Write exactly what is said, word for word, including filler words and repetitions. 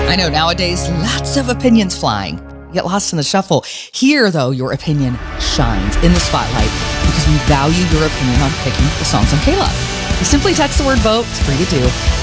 I know nowadays, lots of opinions flying. You get lost in the shuffle. Here, though, your opinion shines in the spotlight because we value your opinion on picking the songs on K-Love. You simply text the word vote. It's free to do.